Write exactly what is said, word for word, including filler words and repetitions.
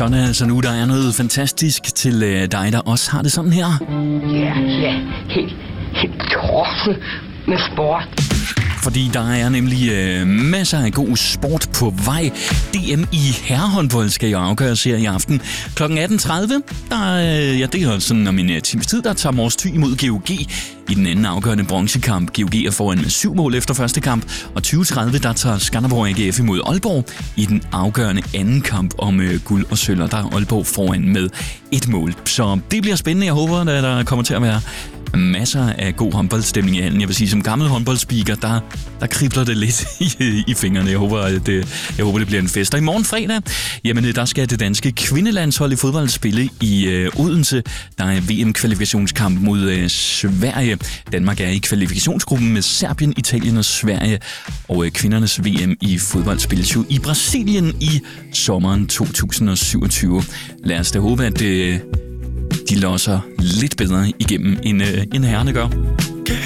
Så er det altså nu, der er noget fantastisk til øh, dig, der også har det sådan her. Ja, ja, helt, helt tosset med sport. Fordi der er nemlig øh, masser af god sport på vej. D M i herrehåndbold skal jo afgøres her i aften. klokken atten tredive, der, øh, ja, det er sådan om en uh, times tid, der tager Mors Thy imod G O G i den anden afgørende bronzekamp. G O G er foran med syv mål efter første kamp, og tyve tredive, der tager Skanderborg A G F imod Aalborg i den afgørende anden kamp om øh, guld og sølv, og der er Aalborg foran med et mål. Så det bliver spændende. Jeg håber, at der kommer til at være masser af god håndboldstemning i hallen. Jeg vil sige, som gammel håndboldspeaker, der, der kribler det lidt i, i fingrene. Jeg håber, at det, jeg håber, det bliver en fest. Og i morgen fredag, jamen, der skal det danske kvindelandshold i fodbold spille i øh, Odense. Der er V M-kvalifikationskamp mod øh, Sverige. Danmark er i kvalifikationsgruppen med Serbien, Italien og Sverige. Og øh, kvindernes V M i fodbold spilles jo i Brasilien i sommeren to tusind og syvogtyve. Lad os da håbe, at øh, de losser lidt bedre igennem, end, øh, end herrerne gør.